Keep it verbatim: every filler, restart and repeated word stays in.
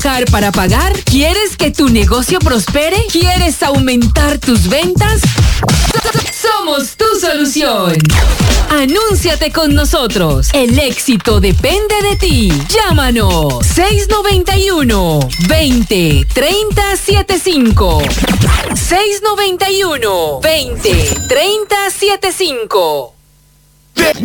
para pagar? ¿Quieres que tu negocio prospere? ¿Quieres aumentar tus ventas? Somos tu solución. Anúnciate con nosotros. El éxito depende de ti. Llámanos seis noventa y uno, veinte, treinta, setenta y cinco. seis noventa y uno, veinte, treinta, setenta y cinco.